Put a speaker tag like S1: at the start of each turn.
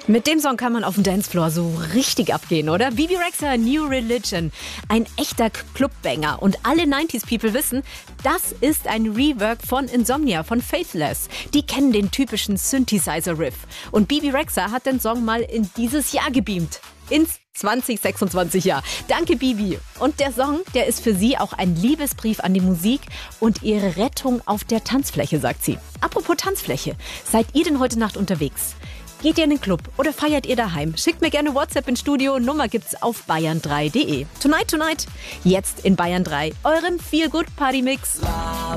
S1: Mit dem Song kann man auf dem Dancefloor so richtig abgehen, oder? Bebe Rexha, New Religion. Ein echter Clubbanger. Und alle 90s-People wissen, das ist ein Rework von Insomnia, von Faithless. Die kennen den typischen Synthesizer-Riff. Und Bebe Rexha hat den Song mal in dieses Jahr gebeamt. Ins 2026 Jahr. Danke, Bibi. Und der Song, der ist für sie auch ein Liebesbrief an die Musik und ihre Rettung auf der Tanzfläche, sagt sie. Apropos Tanzfläche, seid ihr denn heute Nacht unterwegs? Geht ihr in den Club oder feiert ihr daheim? Schickt mir gerne WhatsApp ins Studio. Nummer gibt's auf bayern3.de. Tonight, jetzt in Bayern 3, eurem Feel-Good-Party-Mix.